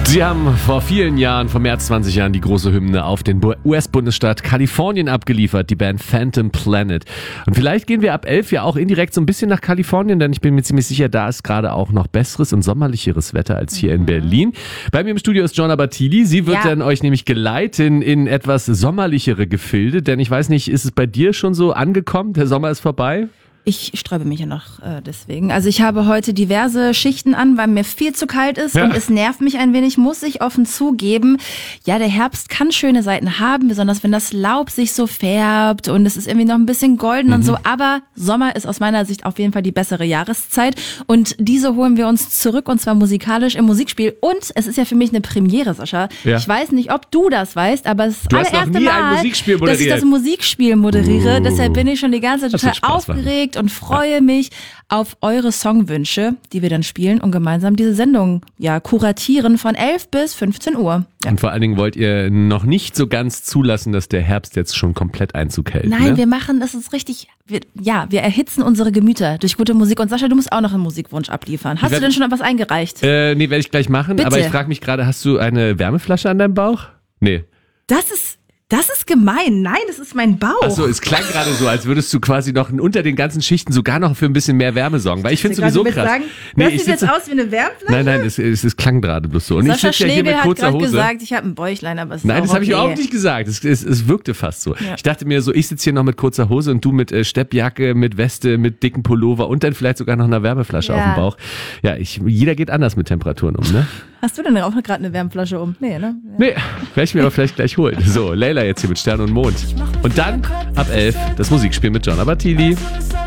Sie haben vor vielen Jahren, vor mehr als 20 Jahren, die große Hymne auf den US-Bundesstaat Kalifornien abgeliefert, die Band Phantom Planet. Und vielleicht gehen wir ab 11 ja auch indirekt so ein bisschen nach Kalifornien, denn ich bin mir ziemlich sicher, da ist gerade auch noch besseres und sommerlicheres Wetter als hier in Berlin. Bei mir im Studio ist Gianna Battili. Sie wird dann euch nämlich geleiten in etwas sommerlichere Gefilde, denn ich weiß nicht, ist es bei dir schon so angekommen? Der Sommer ist vorbei? Ich sträube mich ja noch deswegen. Also ich habe heute diverse Schichten an, weil mir viel zu kalt ist und es nervt mich ein wenig, muss ich offen zugeben. Ja, der Herbst kann schöne Seiten haben, besonders wenn das Laub sich so färbt und es ist irgendwie noch ein bisschen golden und so. Aber Sommer ist aus meiner Sicht auf jeden Fall die bessere Jahreszeit und diese holen wir uns zurück und zwar musikalisch im Musikspiel. Und es ist ja für mich eine Premiere, Sascha. Ja. Ich weiß nicht, ob du das weißt, aber es ist das allererste Mal, dass ich das Musikspiel moderiere. Deshalb bin ich schon die ganze Zeit total aufgeregt und freue mich auf eure Songwünsche, die wir dann spielen und gemeinsam diese Sendung kuratieren von 11 bis 15 Uhr. Ja. Und vor allen Dingen wollt ihr noch nicht so ganz zulassen, dass der Herbst jetzt schon komplett Einzug hält. Nein, wir machen, das ist richtig, wir erhitzen unsere Gemüter durch gute Musik. Und Sascha, du musst auch noch einen Musikwunsch abliefern. Hast du denn schon was eingereicht? Nee, werde ich gleich machen. Bitte. Aber ich frage mich gerade, hast du eine Wärmeflasche an deinem Bauch? Nee. Das ist gemein. Nein, das ist mein Bauch. Achso, es klang gerade so, als würdest du quasi noch unter den ganzen Schichten sogar noch für ein bisschen mehr Wärme sorgen. Weil ich finde es sowieso krass. Das sieht jetzt aus wie eine Wärmflasche? Nein, es klang gerade bloß so. Und Sascha ich sitze ja hier mit kurzer Hose. Hat gesagt, ich habe ein Bäuchlein, aber es ist Nein, das habe ich okay. überhaupt nicht gesagt. Es wirkte fast so. Ja. Ich dachte mir so, ich sitze hier noch mit kurzer Hose und du mit Steppjacke, mit Weste, mit dicken Pullover und dann vielleicht sogar noch einer Wärmeflasche auf dem Bauch. Ja, jeder geht anders mit Temperaturen um, ne? Hast du denn auch gerade eine Wärmflasche um? Nee, ne? Ja. Nee, werde ich mir aber vielleicht gleich holen. So, Leila jetzt hier mit Stern und Mond. Und dann ab 11 das Musikspiel mit Gianna Battili.